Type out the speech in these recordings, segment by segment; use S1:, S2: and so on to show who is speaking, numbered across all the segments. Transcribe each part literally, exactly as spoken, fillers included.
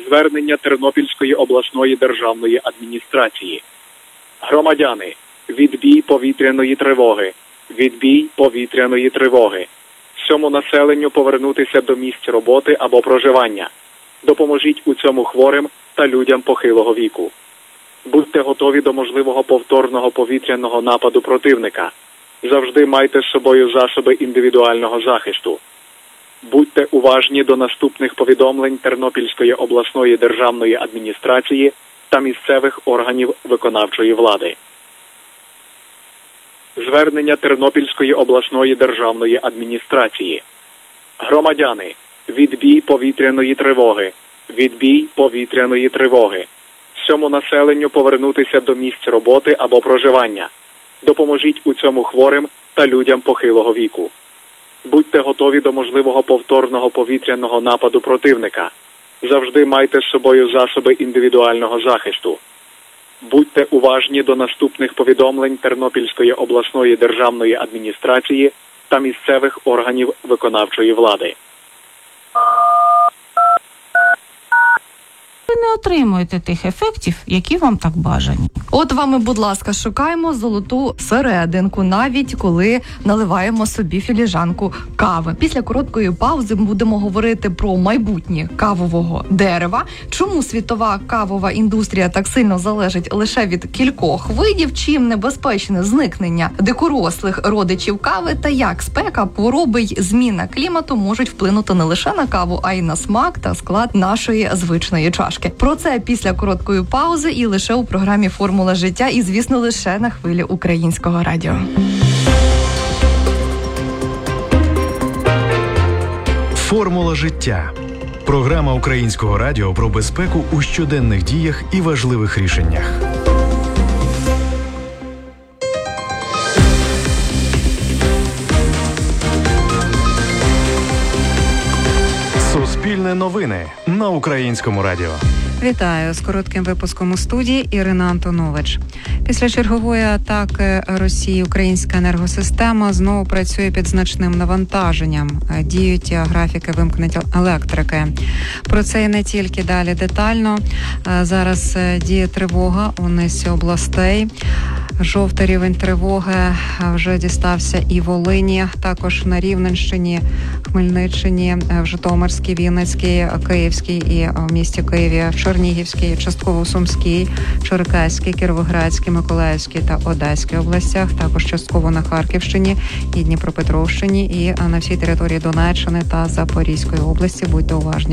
S1: Звернення Тернопільської обласної державної адміністрації. Громадяни, відбій повітряної тривоги. Відбій повітряної тривоги. Всьому населенню повернутися до місць роботи або проживання. Допоможіть у цьому хворим та людям похилого віку. Будьте готові до можливого повторного повітряного нападу противника. Завжди майте з собою засоби індивідуального захисту. Будьте уважні до наступних повідомлень Тернопільської обласної державної адміністрації та місцевих органів виконавчої влади. Звернення Тернопільської обласної державної адміністрації. Громадяни, відбій повітряної тривоги. Відбій повітряної тривоги. Всьому населенню повернутися до місць роботи або проживання. Допоможіть у цьому хворим та людям похилого віку. Будьте готові до можливого повторного повітряного нападу противника. Завжди майте з собою засоби індивідуального захисту. Будьте уважні до наступних повідомлень Тернопільської обласної державної адміністрації та місцевих органів виконавчої влади.
S2: Ви не отримуєте тих ефектів, які вам так бажані.
S3: От вам і, будь ласка, шукаємо золоту серединку, навіть коли наливаємо собі філіжанку кави. Після короткої паузи ми будемо говорити про майбутнє кавового дерева, чому світова кавова індустрія так сильно залежить лише від кількох видів, чим небезпечне зникнення дикорослих родичів кави та як спека, хвороби й зміна клімату можуть вплинути не лише на каву, а й на смак та склад нашої звичної чашки. Про це після короткої паузи і лише у програмі «Формула життя» і, звісно, лише на хвилі Українського радіо.
S4: «Формула життя» – програма Українського радіо про безпеку у щоденних діях і важливих рішеннях. Суспільне новини на Українському радіо.
S5: Вітаю з коротким випуском у студії Ірина Антонович. Після чергової атаки Росії українська енергосистема знову працює під значним навантаженням. Діють графіки вимкнення електрики. Про це і не тільки далі детально. Зараз діє тривога у низці областей. Жовтий рівень тривоги вже дістався і Волині, також на Рівненщині, Хмельниччині, в Житомирській, Вінницькій, Київській і в місті Києві, в Чернігівській, частково в Сумській, Черкаській, Кіровоградській, Миколаївській та Одеській областях, також частково на Харківщині і Дніпропетровщині і на всій території Донеччини та Запорізької області. Будьте уважні.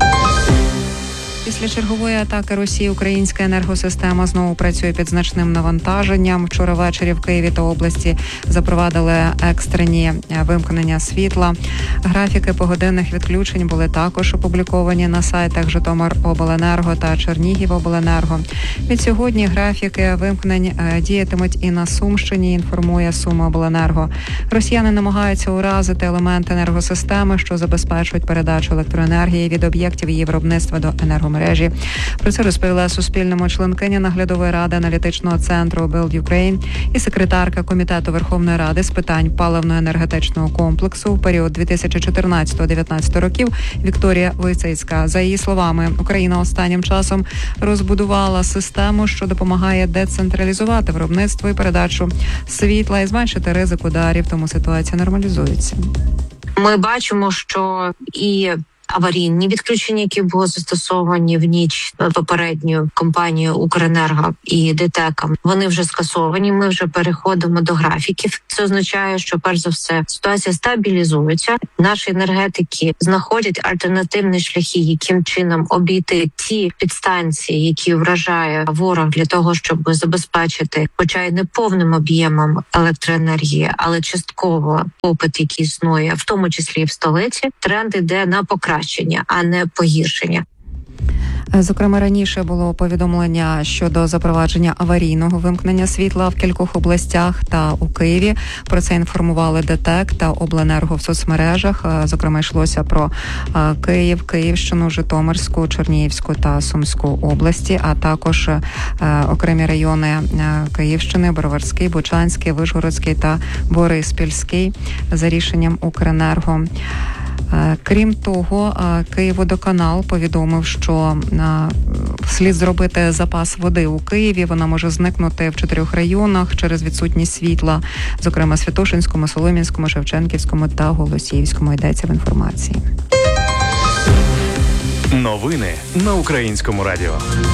S5: Після чергової атаки Росії українська енергосистема знову працює під значним навантаженням. Вчора ввечері в Києві та області запровадили екстрені вимкнення світла. Графіки погодинних відключень були також опубліковані на сайтах Житомиробленерго та Чернігівобленерго. Від сьогодні графіки вимкнень діятимуть і на Сумщині, інформує Сумиобленерго. Росіяни намагаються уразити елементи енергосистеми, що забезпечують передачу електроенергії від об'єктів її виробництва до енергомережі. Про це розповіла Суспільному членкиня наглядової ради аналітичного центру Build Ukraine і секретарка Комітету Верховної Ради з питань паливно-енергетичного комплексу в період дві тисячі чотирнадцятого - дві тисячі дев'ятнадцятого років Вікторія Войцицька. За її словами, Україна останнім часом розбудувала систему, що допомагає децентралізувати виробництво і передачу світла і зменшити ризик ударів, тому ситуація нормалізується.
S6: Ми бачимо, що і аварійні відключення, які були застосовані в ніч попередньою компанією «Укренерго» і ДТЕКом, вони вже скасовані. Ми вже переходимо до графіків. Це означає, що перш за все ситуація стабілізується. Наші енергетики знаходять альтернативні шляхи, яким чином обійти ті підстанції, які вражає ворог, для того, щоб забезпечити, хоча й не повним об'ємом електроенергії, але частково попит, який існує, в тому числі і в столиці. Тренд іде на покращення, а не погіршення.
S5: Зокрема, раніше було повідомлення щодо запровадження аварійного вимкнення світла в кількох областях та у Києві. Про це інформували ДТЕК та Обленерго в соцмережах. Зокрема, йшлося про Київ, Київщину, Житомирську, Чернігівську та Сумську області, а також окремі райони Київщини, Броварський, Бучанський, Вишгородський та Бориспільський за рішенням Укренерго. Крім того, Київводоканал повідомив, що слід зробити запас води у Києві. Вона може зникнути в чотирьох районах через відсутність світла, зокрема Святошинському, Солом'янському, Шевченківському та Голосіївському, йдеться в інформації.
S4: Новини на Українському радіо.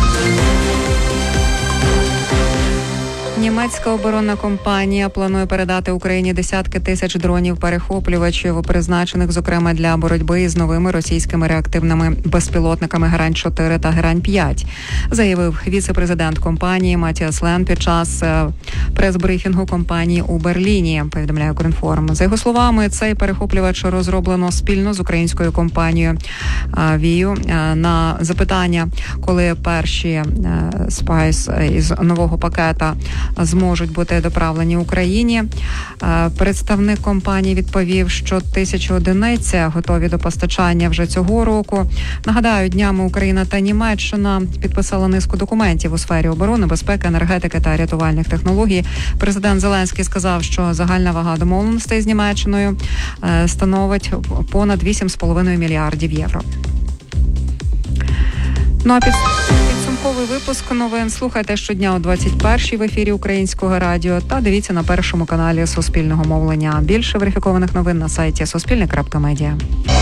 S5: Німецька оборонна компанія планує передати Україні десятки тисяч дронів-перехоплювачів, призначених, зокрема, для боротьби з новими російськими реактивними безпілотниками Герань чотири та Герань п'ять, заявив віце-президент компанії Матіас Лен під час прес-брифінгу компанії у Берліні, повідомляє Укрінформ. За його словами, цей перехоплювач розроблено спільно з українською компанією Вію. На запитання, коли перші спайс із нового пакета зможуть бути доправлені Україні, представник компанії відповів, що тисячі одиниць готові до постачання вже цього року. Нагадаю, днями Україна та Німеччина підписали низку документів у сфері оборони, безпеки, енергетики та рятувальних технологій. Президент Зеленський сказав, що загальна вага домовленостей з Німеччиною становить понад вісім з половиною мільярдів євро. Ну а під... підсумковий випуск новин слухайте щодня о двадцять першій в ефірі Українського радіо та дивіться на першому каналі Суспільного мовлення. Більше верифікованих новин на сайті суспільне крапка медіа.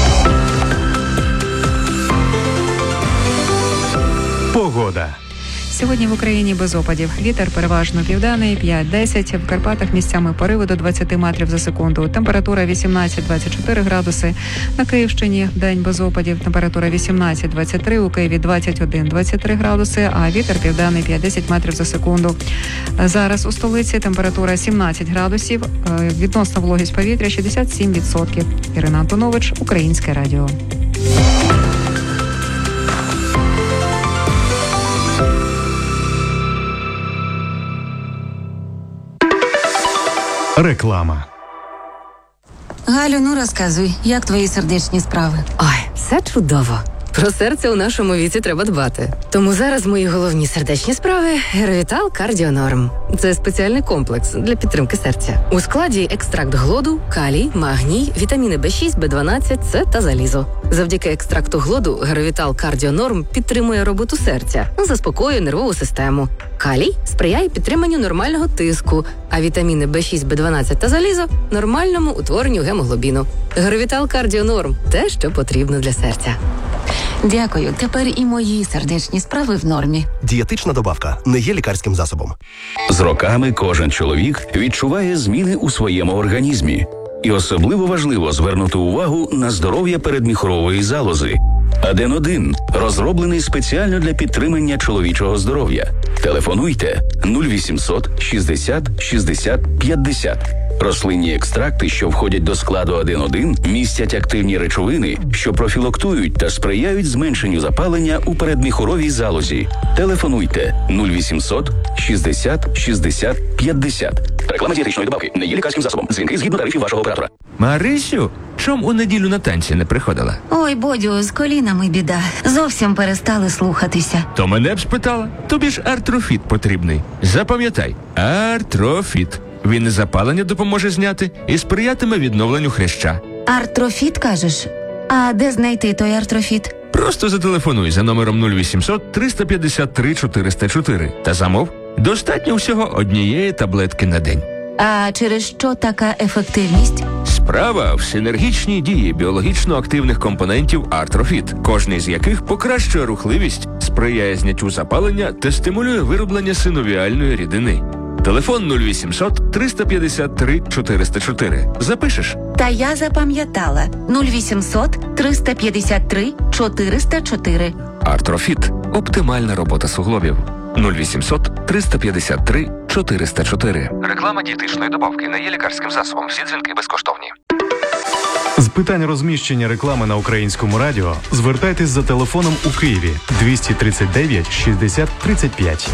S4: Погода.
S5: Сьогодні в Україні без опадів. Вітер переважно південний, п'ять-десять. В Карпатах місцями пориви до двадцять метрів за секунду. Температура вісімнадцять-двадцять чотири градуси. На Київщині день без опадів. Температура вісімнадцять-двадцять три. У Києві двадцять один-двадцять три градуси, а вітер південний п'ять-десять метрів за секунду. Зараз у столиці температура сімнадцять градусів. Відносна вологість повітря шістдесят сім відсотків. Ірина Антонович, Українське радіо.
S4: Реклама.
S7: Галю, ну розказуй, як твої сердечні справи?
S8: Ой, все чудово. Про серце у нашому віці треба дбати. Тому зараз мої головні сердечні справи – Геровітал Кардіонорм. Це спеціальний комплекс для підтримки серця. У складі екстракт глоду, калій, магній, вітаміни Б шість, Б дванадцять, С та залізо. Завдяки екстракту глоду Геровітал Кардіонорм підтримує роботу серця, заспокоює нервову систему. Калій сприяє підтриманню нормального тиску, а вітаміни Б шість, Б дванадцять та залізо – нормальному утворенню гемоглобіну. Геровітал Кардіонорм – те, що потрібно для серця.
S7: Дякую. Тепер і мої сердечні справи в нормі.
S9: Дієтична добавка не є лікарським засобом.
S10: З роками кожен чоловік відчуває зміни у своєму організмі. І особливо важливо звернути увагу на здоров'я передміхорової залози. Аден один розроблений спеціально для підтримання чоловічого здоров'я. Телефонуйте нуль вісімсот шістдесят шістдесят п'ятдесят. Рослинні екстракти, що входять до складу Аден один, містять активні речовини, що профілактують та сприяють зменшенню запалення у передміхоровій залозі. Телефонуйте нуль вісімсот шістдесят шістдесят п'ятдесят. Реклама дієтичної добавки не є лікарським засобом. Дзвінки згідно тарифів вашого оператора.
S11: Марисю, чом у неділю на танці не приходила?
S7: Ой, Бодю, з колінами біда. Зовсім перестали слухатися.
S11: То мене б спитала. Тобі ж Артрофіт потрібний. Запам'ятай, Артрофіт. Він і запалення допоможе зняти і сприятиме відновленню хряща.
S7: Артрофіт, кажеш? А де знайти той артрофіт?
S11: Просто зателефонуй за номером нуль вісімсот триста п'ятдесят три чотириста чотири та замов. Достатньо всього однієї таблетки на день.
S7: А через що така ефективність?
S11: Справа в синергічній дії біологічно активних компонентів Артрофіт, кожний з яких покращує рухливість, сприяє зняттю запалення та стимулює вироблення синовіальної рідини. Телефон нуль вісімсот триста п'ятдесят три чотириста чотири. Запишеш?
S7: Та я запам'ятала. нуль вісімсот триста п'ятдесят три чотириста чотири.
S11: Артрофіт. Оптимальна робота суглобів. нуль вісімсот триста п'ятдесят три чотириста чотири.
S12: Реклама дієтичної добавки не є лікарським засобом. Всі дзвінки безкоштовні.
S4: З питань розміщення реклами на Українському радіо звертайтесь за телефоном у Києві двісті тридцять дев'ять шістдесят тридцять п'ять.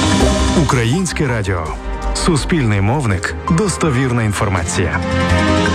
S4: Українське радіо. Суспільний мовник. Достовірна інформація.